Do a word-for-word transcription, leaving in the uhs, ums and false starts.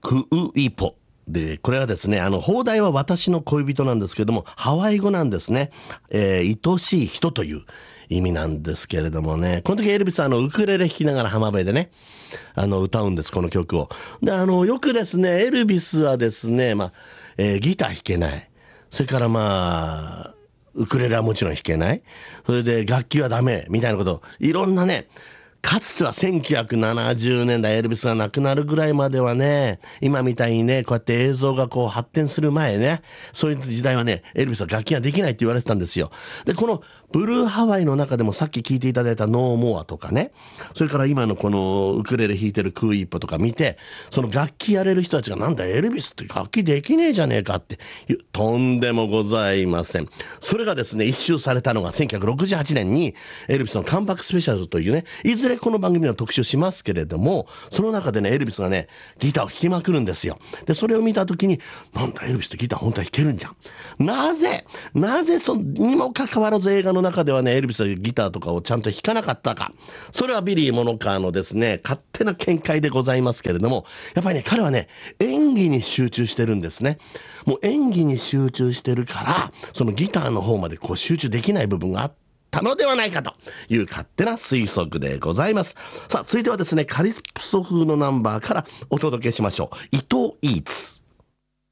クウイポで、これはですね、あの邦題は私の恋人なんですけども、ハワイ語なんですね。えー、愛しい人という意味なんですけれどもね、この時エルビスはあのウクレレ弾きながら浜辺でね、あの歌うんです、この曲を。で、あのよくですね、エルビスはですね、まあ、えー、ギター弾けない、それからまあウクレレはもちろん弾けない、それで楽器はダメみたいなこと、いろんなね、かつてはせんきゅうひゃくななじゅうねんだいエルビスが亡くなるぐらいまではね、今みたいにね、こうやって映像がこう発展する前ね、そういう時代はね、エルビスは楽器ができないって言われてたんですよ。で、このブルーハワイの中でもさっき聞いていただいたノーモアとかね、それから今のこのウクレレ弾いてるクーイッポとか見て、その楽器やれる人たちがなんだエルビスって楽器できねえじゃねえかっていう、とんでもございません。それがですね、一周されたのがせんきゅうひゃくろくじゅうはちねんにエルビスのカムバックスペシャルというね、いずれこの番組の特集しますけれども、その中でね、エルビスがね、ギターを弾きまくるんですよ。で、それを見たときに、なんだエルビスってギター本当は弾けるんじゃん。なぜなぜそにもかかわらず映画の中ではね、エルビスはギターとかをちゃんと弾かなかったか。それはビリー・モノカーのですね、勝手な見解でございますけれども、やっぱりね、彼はね、演技に集中してるんですね。もう演技に集中してるから、そのギターの方までこう集中できない部分があって、たのではないかという勝手な推測でございます。さあ、続いてはですね、カリプソ風のナンバーからお届けしましょう。伊藤イーツ。